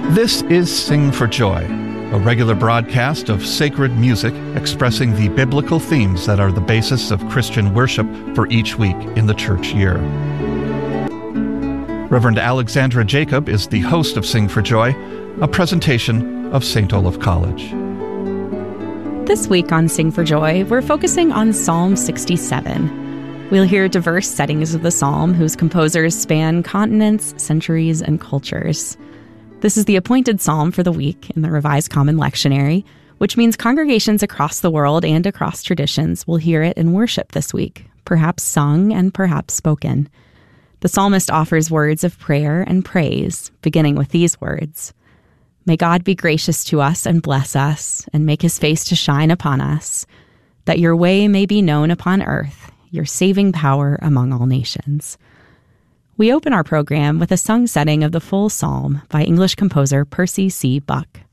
This is Sing for Joy, a regular broadcast of sacred music expressing the biblical themes that are the basis of Christian worship for each week in the church year. Reverend Alexandra Jacob is the host of Sing for Joy, a presentation of St. Olaf College. This week on Sing for Joy, we're focusing on Psalm 67. We'll hear diverse settings of the psalm whose composers span continents, centuries, and cultures. This is the appointed psalm for the week in the Revised Common Lectionary, which means congregations across the world and across traditions will hear it in worship this week, perhaps sung and perhaps spoken. The psalmist offers words of prayer and praise, beginning with these words: "May God be gracious to us and bless us, and make his face to shine upon us, that your way may be known upon earth, your saving power among all nations." We open our program with a sung setting of the full psalm by English composer Percy C. Buck.